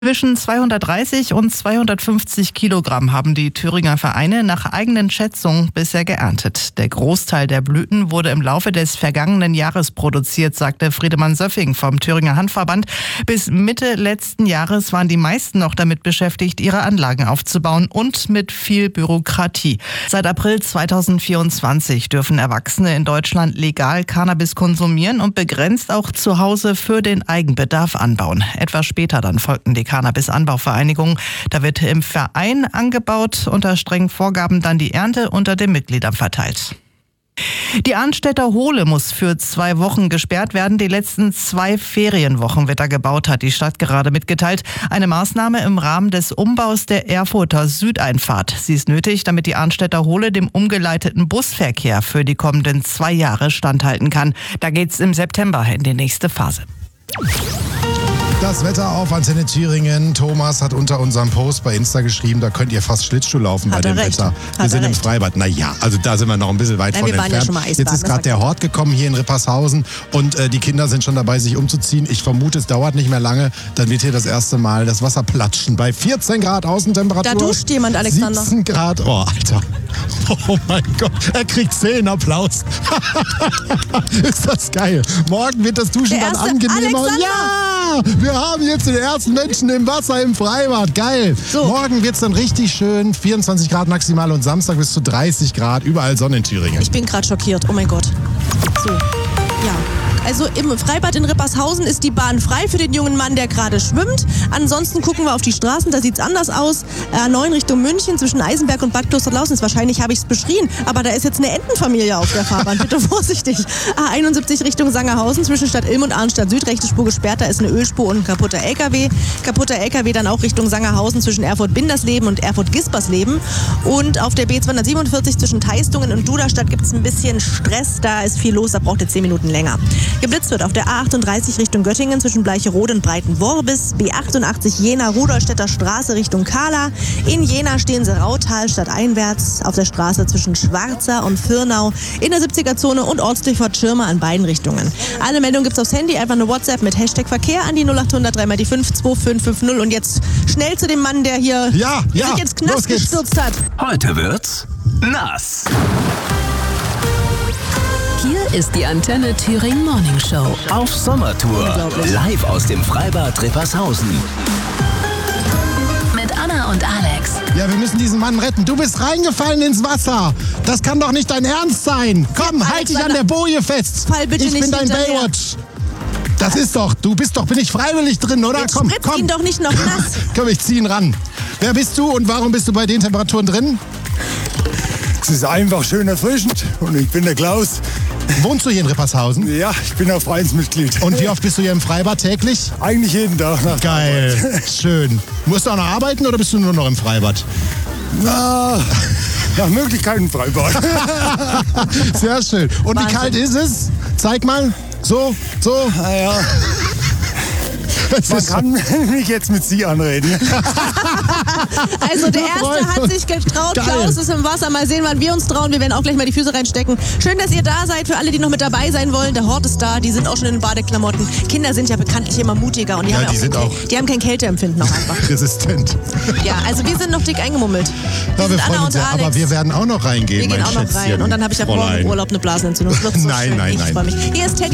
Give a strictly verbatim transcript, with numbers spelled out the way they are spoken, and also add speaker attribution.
Speaker 1: Zwischen zweihundertdreißig und zweihundertfünfzig Kilogramm haben die Thüringer Vereine nach eigenen Schätzungen bisher geerntet. Der Großteil der Blüten wurde im Laufe des vergangenen Jahres produziert, sagte Friedemann Söffing vom Thüringer Handverband. Bis Mitte letzten Jahres waren die meisten noch damit beschäftigt, ihre Anlagen aufzubauen und mit viel Bürokratie. Seit April zweitausendvierundzwanzig dürfen Erwachsene in Deutschland legal Cannabis konsumieren und begrenzt auch zu Hause für den Eigenbedarf anbauen. Etwas später dann folgten die Cannabis-Anbauvereinigung. Da wird im Verein angebaut, unter strengen Vorgaben dann die Ernte unter den Mitgliedern verteilt. Die Arnstädter Hohle muss für zwei Wochen gesperrt werden. Die letzten zwei Ferienwochen wird da gebaut, hat die Stadt gerade mitgeteilt. Eine Maßnahme im Rahmen des Umbaus der Erfurter Südeinfahrt. Sie ist nötig, damit die Arnstädter Hohle dem umgeleiteten Busverkehr für die kommenden zwei Jahre standhalten kann. Da geht's im September in die nächste Phase.
Speaker 2: Das Wetter auf Antenne Thüringen. Thomas hat unter unserem Post bei Insta geschrieben, da könnt ihr fast Schlittschuh laufen bei dem
Speaker 3: recht.
Speaker 2: Wetter. Wir
Speaker 3: Hat
Speaker 2: sind
Speaker 3: er
Speaker 2: im
Speaker 3: recht.
Speaker 2: Freibad. Naja, also da sind wir noch ein bisschen weit
Speaker 3: Nein,
Speaker 2: von
Speaker 3: wir waren ja
Speaker 2: entfernt.
Speaker 3: schon mal Eisbaden,
Speaker 2: Jetzt ist
Speaker 3: das
Speaker 2: gerade
Speaker 3: war
Speaker 2: der
Speaker 3: klar.
Speaker 2: Hort gekommen hier in Rippershausen und äh, die Kinder sind schon dabei, sich umzuziehen. Ich vermute, es dauert nicht mehr lange. Dann wird hier das erste Mal das Wasser platschen. Bei vierzehn Grad Außentemperatur.
Speaker 3: Da duscht jemand, Alexander.
Speaker 2: siebzehn Grad. Oh, Alter. Oh mein Gott, er kriegt zehn Applaus. Ist das geil. Morgen wird das Duschen
Speaker 3: Der
Speaker 2: dann
Speaker 3: erste
Speaker 2: angenehmer.
Speaker 3: Alexander.
Speaker 2: Ja, wir haben jetzt den ersten Menschen im Wasser im Freibad. Geil.
Speaker 3: So.
Speaker 2: Morgen wird es dann richtig schön. vierundzwanzig Grad maximal und Samstag bis zu dreißig Grad. Überall Sonne in Thüringen.
Speaker 3: Ich bin gerade schockiert. Oh mein Gott. So, ja. Also im Freibad in Rippershausen ist die Bahn frei für den jungen Mann, der gerade schwimmt. Ansonsten gucken wir auf die Straßen, da sieht es anders aus. A neun Richtung München zwischen Eisenberg und Bad Klosterlausen. Wahrscheinlich habe ich es beschrien, aber da ist jetzt eine Entenfamilie auf der Fahrbahn. Bitte vorsichtig. A einundsiebzig Richtung Sangerhausen zwischen Stadt Ilm und Arnstadt Süd. Rechte Spur gesperrt, da ist eine Ölspur und ein kaputter L K W. Kaputter L K W dann auch Richtung Sangerhausen zwischen Erfurt-Bindersleben und Erfurt-Gispersleben. Und auf der B zweihundertsiebenundvierzig zwischen Teistungen und Duderstadt gibt es ein bisschen Stress. Da ist viel los, da braucht ihr zehn Minuten länger. Geblitzt wird auf der A achtunddreißig Richtung Göttingen zwischen Bleicherode und Breitenworbis, B achtundachtzig Jena-Rudolstädter Straße Richtung Kahla. In Jena stehen sie Rautal stadteinwärts auf der Straße zwischen Schwarza und Firnau, in der siebziger-Zone und Ortsdurchfahrt Schirmer an beiden Richtungen. Alle Meldungen gibt's aufs Handy, einfach eine WhatsApp mit Hashtag Verkehr an die null achthundert drei mal die fünf zwei fünf fünf null. Und jetzt schnell zu dem Mann, der hier
Speaker 2: Ja, ja,
Speaker 3: sich ins
Speaker 2: los
Speaker 3: Knast
Speaker 2: geht's.
Speaker 3: gestürzt hat.
Speaker 4: Heute wird's nass.
Speaker 5: Hier ist die Antenne Thüringen Morning Show.
Speaker 4: Auf Sommertour.
Speaker 3: Unglaublich.
Speaker 4: Live aus dem Freibad Rippershausen.
Speaker 5: Mit Anna und Alex.
Speaker 2: Ja, wir müssen diesen Mann retten. Du bist reingefallen ins Wasser. Das kann doch nicht dein Ernst sein. Komm,
Speaker 3: Ja,
Speaker 2: halt dich an
Speaker 3: Alexander,
Speaker 2: der Boje fest.
Speaker 3: fall bitte
Speaker 2: ich
Speaker 3: nicht
Speaker 2: bin dein
Speaker 3: hinterher.
Speaker 2: Baywatch. Das ist doch, du bist doch, bin ich freiwillig drin, oder?
Speaker 3: Jetzt
Speaker 2: komm,
Speaker 3: spritzt
Speaker 2: komm.
Speaker 3: ihn doch nicht noch nass.
Speaker 2: Komm, ich zieh ihn ran. Wer bist du und warum bist du bei den Temperaturen drin?
Speaker 6: Es ist einfach schön erfrischend und ich bin der Klaus.
Speaker 2: Wohnst du hier in Rippershausen?
Speaker 6: Ja, ich bin auch Vereinsmitglied.
Speaker 2: Und wie oft bist du hier im Freibad täglich?
Speaker 6: Eigentlich jeden Tag nach der
Speaker 2: Geil,
Speaker 6: Arbeit.
Speaker 2: schön. Musst du auch noch arbeiten oder bist du nur noch im Freibad?
Speaker 6: Na, nach Möglichkeiten Freibad.
Speaker 2: Sehr schön. Und
Speaker 3: Wahnsinn.
Speaker 2: wie kalt ist es? Zeig mal. So, so.
Speaker 6: Naja,
Speaker 2: Es
Speaker 6: man
Speaker 2: ist-
Speaker 6: kann mich jetzt mit Sie anreden.
Speaker 3: Also der
Speaker 2: Wir freuen
Speaker 3: Erste hat
Speaker 2: uns.
Speaker 3: sich getraut,
Speaker 2: Geil.
Speaker 3: Klaus ist im Wasser. Mal sehen, wann wir uns trauen. Wir werden auch gleich mal die Füße reinstecken. Schön, dass ihr da seid. Für alle, die noch mit dabei sein wollen, der Hort ist da. Die sind auch schon in den Badeklamotten. Kinder sind ja bekanntlich immer mutiger und die,
Speaker 2: Ja,
Speaker 3: haben, ja
Speaker 2: die
Speaker 3: auch
Speaker 2: sind
Speaker 3: kein,
Speaker 2: auch-
Speaker 3: die haben kein Kälteempfinden auch einfach.
Speaker 2: resistent.
Speaker 3: Ja, also wir sind noch dick eingemummelt. Wir
Speaker 2: Ja, wir
Speaker 3: sind
Speaker 2: freuen
Speaker 3: Anna
Speaker 2: uns
Speaker 3: und
Speaker 2: sehr,
Speaker 3: Alex.
Speaker 2: aber wir werden auch noch reingehen,
Speaker 3: wir gehen
Speaker 2: mein
Speaker 3: auch noch
Speaker 2: Schätzchen,
Speaker 3: rein. Und dann habe ich ab morgen
Speaker 2: Fräulein.
Speaker 3: im Urlaub eine Blasenentzündung. Das wird so
Speaker 2: Nein,
Speaker 3: schön.
Speaker 2: nein,
Speaker 3: ich
Speaker 2: nein.
Speaker 3: freue mich. Hier ist Teddy